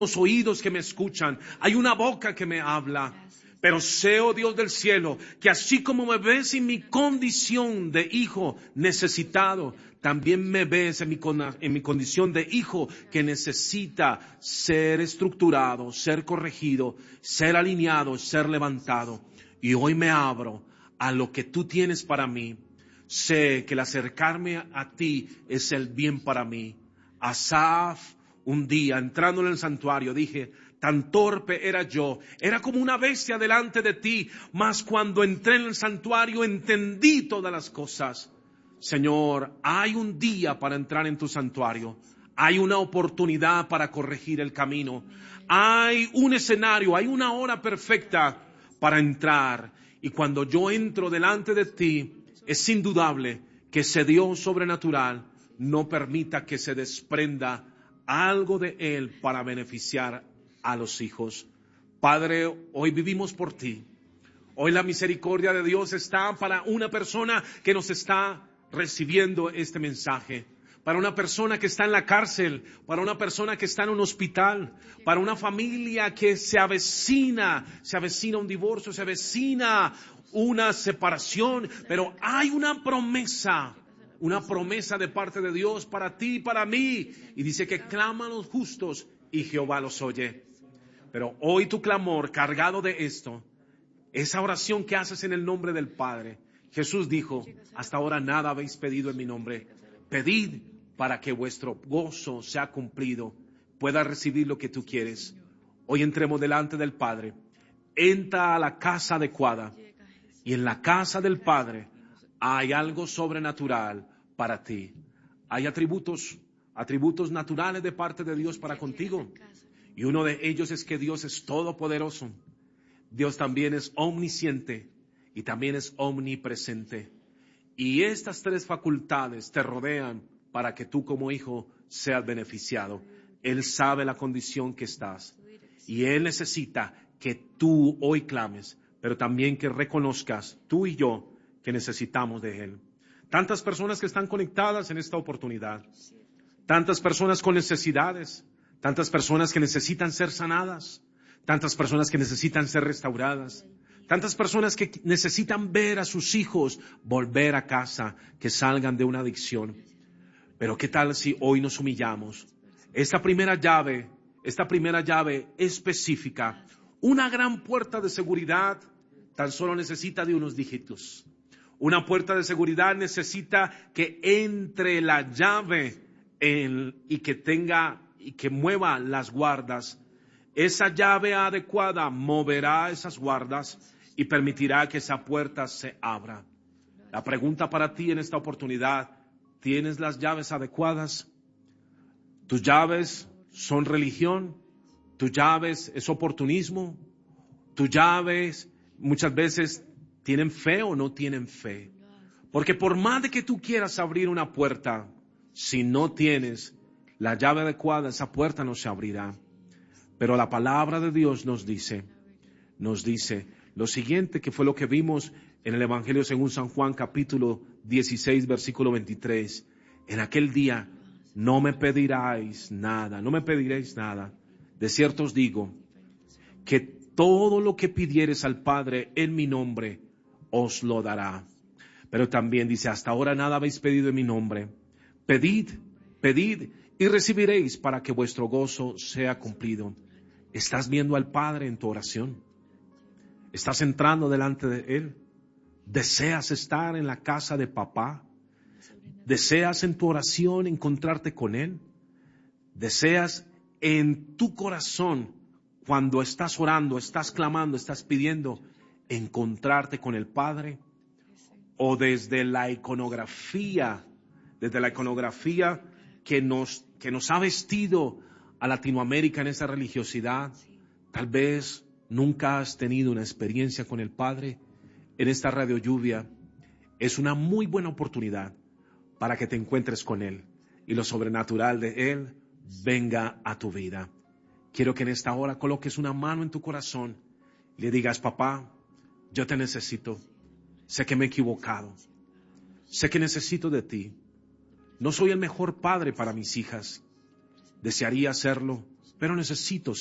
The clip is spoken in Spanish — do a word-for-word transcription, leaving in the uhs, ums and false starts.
oídos que me escuchan, hay una boca que me habla. Pero sé, oh Dios del cielo, que así como me ves en mi condición de hijo necesitado, también me ves en mi, en mi condición de hijo que necesita ser estructurado, ser corregido, ser alineado, ser levantado. Y hoy me abro a lo que tú tienes para mí. Sé que el acercarme a ti es el bien para mí. Asaf, un día entrando en el santuario, dije: tan torpe era yo, era como una bestia delante de ti, mas cuando entré en el santuario entendí todas las cosas. Señor, hay un día para entrar en tu santuario, hay una oportunidad para corregir el camino, hay un escenario, hay una hora perfecta para entrar. Y cuando yo entro delante de ti, es indudable que ese Dios sobrenatural no permita que se desprenda algo de Él para beneficiar a los hijos. Padre, hoy vivimos por ti. Hoy la misericordia de Dios está para una persona que nos está recibiendo este mensaje, para una persona que está en la cárcel, para una persona que está en un hospital, para una familia que se avecina, se avecina un divorcio, se avecina una separación, pero hay una promesa, una promesa de parte de Dios para ti y para mí, y dice que claman los justos y Jehová los oye. Pero hoy tu clamor cargado de esto, esa oración que haces en el nombre del Padre, Jesús dijo: hasta ahora nada habéis pedido en mi nombre, pedid para que vuestro gozo sea cumplido, puedas recibir lo que tú quieres. Hoy entremos delante del Padre, entra a la casa adecuada, y en la casa del Padre hay algo sobrenatural para ti. Hay atributos, atributos naturales de parte de Dios para contigo. Y uno de ellos es que Dios es todopoderoso. Dios también es omnisciente y también es omnipresente. Y estas tres facultades te rodean para que tú como hijo seas beneficiado. Él sabe la condición que estás y Él necesita que tú hoy clames, pero también que reconozcas tú y yo que necesitamos de Él. Tantas personas que están conectadas en esta oportunidad, tantas personas con necesidades, tantas personas que necesitan ser sanadas, tantas personas que necesitan ser restauradas, tantas personas que necesitan ver a sus hijos volver a casa, que salgan de una adicción. Pero ¿qué tal si hoy nos humillamos? Esta primera llave, esta primera llave específica, una gran puerta de seguridad, tan solo necesita de unos dígitos. Una puerta de seguridad necesita que entre la llave en, y que tenga y que mueva las guardas. Esa llave adecuada moverá esas guardas y permitirá que esa puerta se abra. La pregunta para ti en esta oportunidad: ¿tienes las llaves adecuadas? ¿Tus llaves son religión? ¿Tus llaves es oportunismo? ¿Tus llaves muchas veces tienen fe o no tienen fe? Porque por más de que tú quieras abrir una puerta, si no tienes la llave adecuada, esa puerta no se abrirá. Pero la palabra de Dios nos dice, nos dice lo siguiente, que fue lo que vimos en el Evangelio según San Juan, capítulo dieciséis, versículo veintitrés. En aquel día no me pediréis nada, no me pediréis nada. De cierto os digo que todo lo que pidiereis al Padre en mi nombre os lo dará. Pero también dice: hasta ahora nada habéis pedido en mi nombre. Pedid, pedid y recibiréis para que vuestro gozo sea cumplido. ¿Estás viendo al Padre en tu oración? ¿Estás entrando delante de Él? ¿Deseas estar en la casa de papá? ¿Deseas en tu oración encontrarte con Él? ¿Deseas en tu corazón, cuando estás orando, estás clamando, estás pidiendo, encontrarte con el Padre? ¿O desde la iconografía, desde la iconografía que nos, que nos ha vestido a Latinoamérica en esa religiosidad, tal vez nunca has tenido una experiencia con el Padre? En esta Radio Lluvia es una muy buena oportunidad para que te encuentres con Él y lo sobrenatural de Él venga a tu vida. Quiero que en esta hora coloques una mano en tu corazón y le digas: papá, yo te necesito. Sé que me he equivocado. Sé que necesito de ti. No soy el mejor padre para mis hijas. Desearía hacerlo, pero necesito